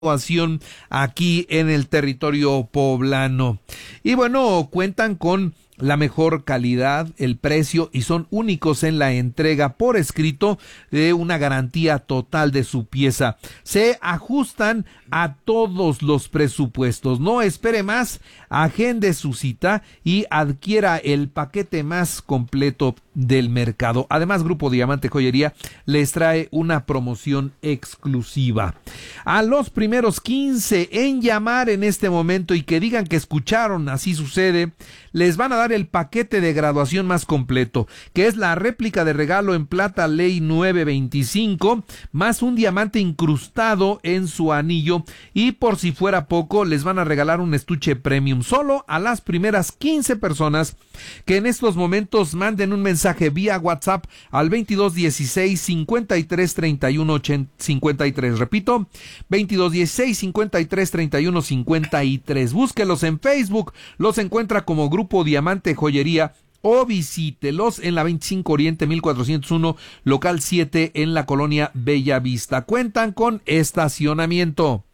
aquí en el territorio poblano. Y bueno, cuentan con la mejor calidad, el precio, y son únicos en la entrega por escrito de una garantía total de su pieza. Se ajustan a todos los presupuestos. No espere más, agende su cita y adquiera el paquete más completo del mercado. Además, Grupo Diamante Joyería les trae una promoción exclusiva. A los primeros 15 en llamar en este momento y que digan que escucharon Así Sucede, les van a dar el paquete de graduación más completo, que es la réplica de regalo en plata ley 925, más un diamante incrustado en su anillo, y por si fuera poco, les van a regalar un estuche premium solo a las primeras 15 personas que en estos momentos manden un mensaje vía WhatsApp al 2216 53 31 53. Repito, 2216 53 31 53. Búsquelos en Facebook, los encuentra como Grupo Diamante Joyería, o visítelos en la 25 Oriente 1401, local 7, en la colonia Bella Vista. Cuentan con estacionamiento.